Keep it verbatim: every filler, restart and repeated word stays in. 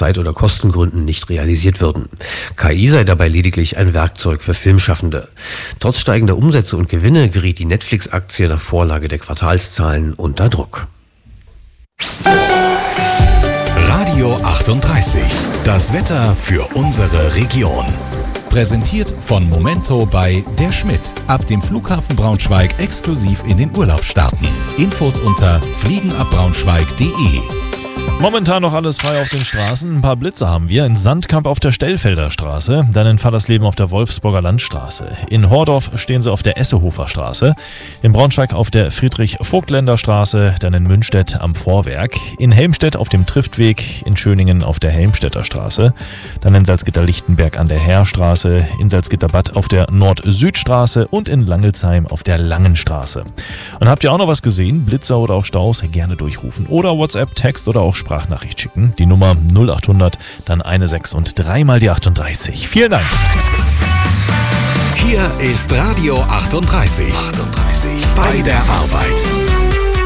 Zeit- oder Kostengründen nicht realisiert würden. K I sei dabei lediglich ein Werkzeug für Filmschaffende. Trotz steigender Umsätze und Gewinne geriet die Netflix-Aktie nach Vorlage der Quartalszahlen unter Druck. Radio achtunddreißig. Das Wetter für unsere Region. Präsentiert von Momento bei Der Schmidt. Ab dem Flughafen Braunschweig exklusiv in den Urlaub starten. Infos unter fliegenabbraunschweig punkt de. Momentan noch alles frei auf den Straßen. Ein paar Blitze haben wir. In Sandkamp auf der Stellfelder Straße, dann in Fallersleben auf der Wolfsburger Landstraße. In Hordorf stehen sie auf der Essehofer Straße. In Braunschweig auf der Friedrich-Vogtländer Straße, dann in Münstedt am Vorwerk. In Helmstedt auf dem Triftweg, in Schöningen auf der Helmstedter Straße. Dann in Salzgitter-Lichtenberg an der Heerstraße, in Salzgitter-Bad auf der Nord-Süd-Straße und in Langelsheim auf der Langenstraße. Und habt ihr auch noch was gesehen? Blitzer oder auch Staus? Gerne durchrufen. Oder WhatsApp, Text oder auch Sprachnachricht schicken. Die Nummer null achthundert, dann eine sechs und dreimal die achtunddreißig. Vielen Dank. Hier ist Radio achtunddreißig. achtunddreißig. Bei der Arbeit.